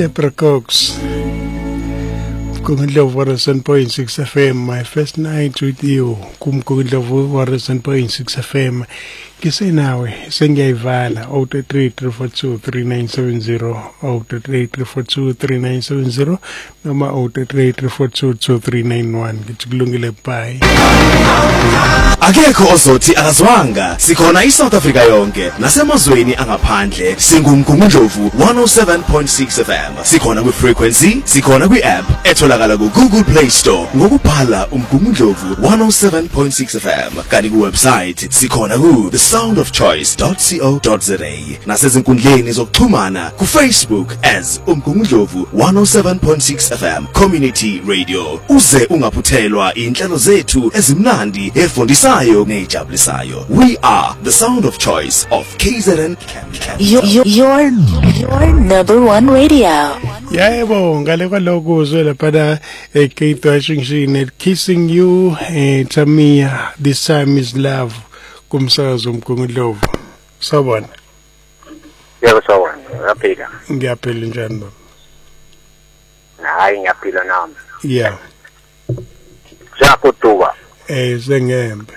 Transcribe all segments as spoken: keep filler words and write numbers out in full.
Deborah Cox. Kumkundla one oh seven point six F M, my first night with you. Kumkundla one oh seven point six F M. Kise nawe sengiyayivala zero three three four two three nine seven zero zero three three four two three nine seven zero noma zero three three four two two three nine one. Ngithi kulungile bye. Akekho ozothi akazwanga sikhona iSouth Africa yonke nasemazweni angaphandle singumgungundlovu one oh seven point six F M. Sikhona kwi frequency, sikhona kwi app etholakala ku Google Play Store ngokubhala umgungundlovu one oh seven point six F M. Kanti ku website sikhona ku the sound of choice dot co dot za nasezinkundleni zokuxhumana ku Facebook as umgungundlovu one oh seven point six F M Community Radio. Uze ungaphuthelwa inhlelo zethu ezimnandi efundisayo nejabulisayo. We are the sound of choice of K Z N. Your, your, your number one radio. Yebo ngale kwaloko uzwe lapha eKate Washington kissing you eh Tamia, this time is love kumsakazo umgungundlovu. Sawubona. Yebo sawubona. Ngaphila. Ngiyaphila njani baba? Hayi ngiyaphila nami. Yeah. Jakutuba. Eh sengembe.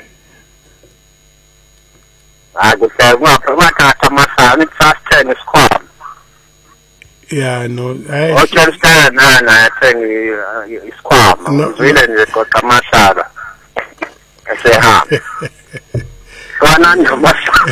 Akuhle ngapha masana kusastene isikhwama. Yeah, no. I Otshelisa na na thengi isikhwama. Uzwile nje kodwa masala. Esehamba. Kona nomasa.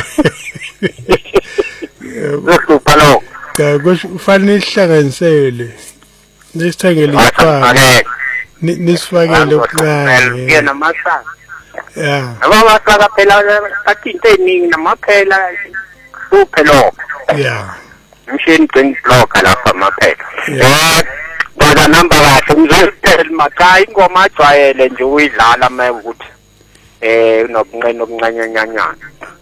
Lokhu phalo. Cha kufanele ihlanganisele. Nisithengele isikhwama. Nisifakele okuncane. Yena masala. Yeah. Ababa saka phela atinte eningi namaphela uphelo. Yeah. Mshini twenty block lapha amaphela. Eh bada number kahle ngizotela makhaya ingoma ajwayele nje uyidlala uma ukuthi eh unobunqene obuncanyanyanyana.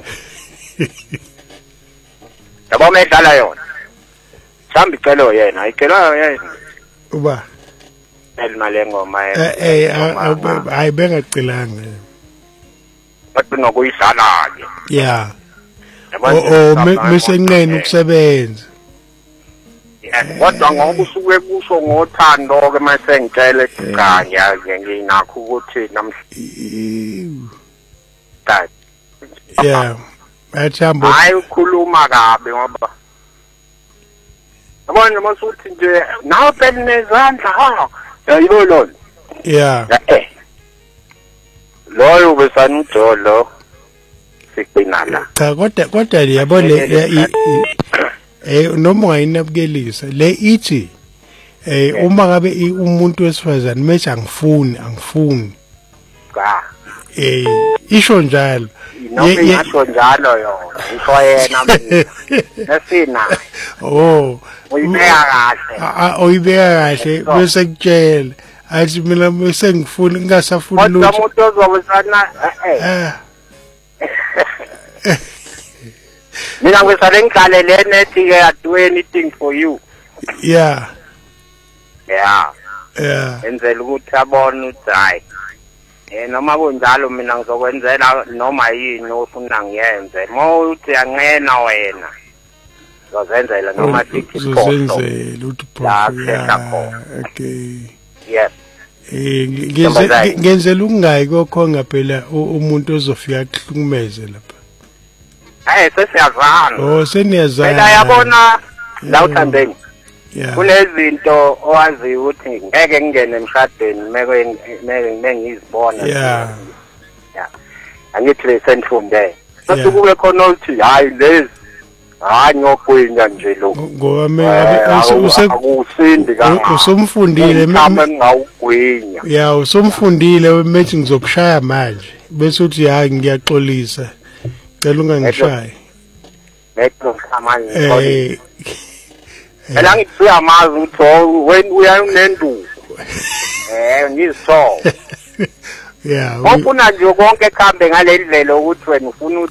Yabo medlala yona. Sambi celo yena, icelo yena. Uba Elimale ngoma eh eh ayibengacelanga. Bathi nokuyidlala ke. Yeah. Oh mesenqene ukusebenza. Kodwa ngoba usuke kusho ngothando ke mase ngicela ekhaya nginakho ukuthi namhlanje. Yeah. Athamba. Hayi ukhuluma kabi ngoba. Yabona masuthi nje nawe phela nezandla ha. Yayilo lo. Yeah. Eh. Loyo besanudolo siqinala. Cha kodwa kodwa yabona eh noma ungayinabukelisa le ithi eh uma ngabe umuntu wesifazane methi angifuni angifuni Cha. Eh isho njalo. Yeyasho njalo yona. Isho yena mina. Esina. Oh. Uyibeka kahle. Ah uyibeka kahle bese kutshela. Athi mina bese ngifuna ngingasafuni lutho. lutho. Kodwa umuntu ozobusana eh. Mina ngisale ngidlalele nethi ke I do anything for you. Yeah. Yeah. Yeah. Enzela ukuthi abone ukuthi hayi. Eh noma kunjalo mina ngizokwenzela noma yini ofuna ngiyenze. Mawuthi anqena wena. Ngizenzela noma tikiphoto. Ngizenzela uthi yeah. Okay. Yes. Eh ngenzela ukungayi kokhonga phela umuntu ozofika kuhlukumeze lapha. Eh sesiyazana. Oh seniyazana. Phela yabona la uthandeni. Yeah. Kunezinto owazi ukuthi ngeke ngene emshadweni meke meke ngizibona. Yeah. Yeah. Angithi lesenfunde. Bese kube khona ukuthi hayi lezi hayi ngokwinya nje lo. Ngoba mina ususindi kangaka. Usumfundile mina ngawugwinya. Yeah, usumfundile wemethi ngizokushaya manje. Bese uthi hayi ngiyaxolisa. Cela ungangishayi. Nekho kamanye. Eh. Ela ngithi uyamazi ukuthi when uyanenduku. Eh ngiso. Yeah. Ofuna nje konke khambe ngalendlela ukuthi wena ufuna